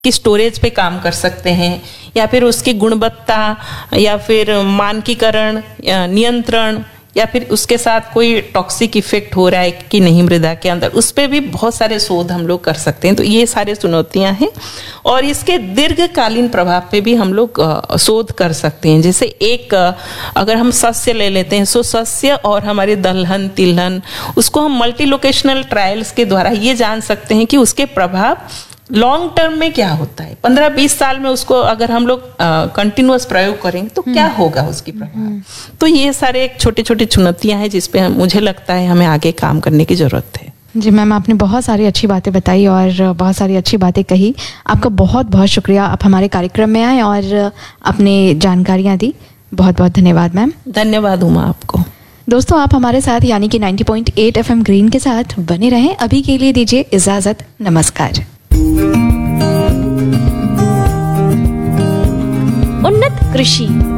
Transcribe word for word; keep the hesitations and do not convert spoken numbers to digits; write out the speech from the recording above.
कि स्टोरेज पे काम कर सकते हैं, या फिर उसकी गुणवत्ता, या फिर मानकीकरण, नियंत्रण, या फिर उसके साथ कोई टॉक्सिक इफेक्ट हो रहा है कि नहीं मृदा के अंदर, उस पर भी बहुत सारे शोध हम लोग कर सकते हैं। तो ये सारे चुनौतियां हैं और इसके दीर्घकालीन प्रभाव पे भी हम लोग शोध कर सकते हैं। जैसे एक अगर हम सस्य ले लेते हैं, सो सस्य और हमारे दलहन तिलहन, उसको हम मल्टी लोकेशनल ट्रायल्स के द्वारा ये जान सकते हैं कि उसके प्रभाव लॉन्ग टर्म में क्या होता है। पंद्रह बीस साल में उसको अगर हम लोग कंटिन्यूअस प्रयोग करेंगे तो क्या होगा उसकी प्रभाव। तो ये सारे एक छोटी छोटी चुनौतियां हैं जिस पे मुझे लगता है हमें आगे काम करने की जरूरत है। जी मैम, आपने बहुत सारी अच्छी बातें बताई और बहुत सारी अच्छी बातें कही। आपका बहुत बहुत शुक्रिया, आप हमारे कार्यक्रम में आए और अपनी जानकारियाँ दी। बहुत बहुत धन्यवाद मैम। धन्यवाद उमा आपको। दोस्तों, आप हमारे साथ यानी कि नब्बे पॉइंट आठ एफएम ग्रीन के साथ बने रहें। अभी के लिए दीजिए इजाजत, नमस्कार। उन्नत कृषि